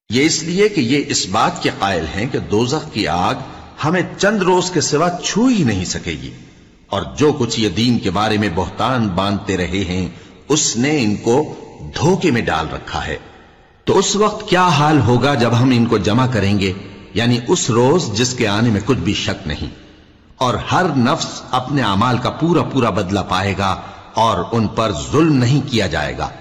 ये इसलिए कि ये इस बात के कायल हैं कि दोज़ख की आग हमें चंद रोज के सिवा छू ही नहीं सकेगी, और जो कुछ ये दीन के बारे में बहतान बांधते रहे हैं उसने इनको धोखे में डाल रखा है। तो उस वक्त क्या हाल होगा जब हम इनको जमा करेंगे, यानी उस रोज जिसके आने में कुछ भी शक नहीं, और हर नफ्स अपने अमाल का पूरा पूरा बदला पाएगा और उन पर जुल्म नहीं किया जाएगा।